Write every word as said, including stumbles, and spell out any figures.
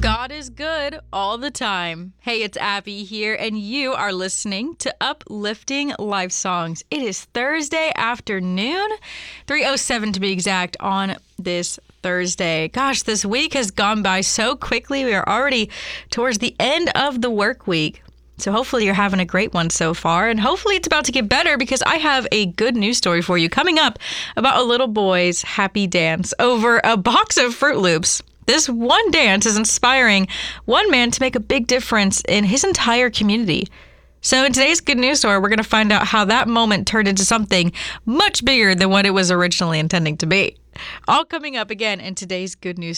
God is good all the time. Hey, it's Abby here, and you are listening to Uplifting Life Songs. It is Thursday afternoon, three oh seven to be exact, on this Thursday. Gosh, this week has gone by so quickly. We are already towards the end of the work week. So hopefully you're having a great one so far, and hopefully it's about to get better because I have a good news story for you coming up about a little boy's happy dance over a box of Fruit Loops. This one dance is inspiring one man to make a big difference in his entire community. So in today's good news story, we're going to find out how that moment turned into something much bigger than what it was originally intending to be. All coming up again in today's good news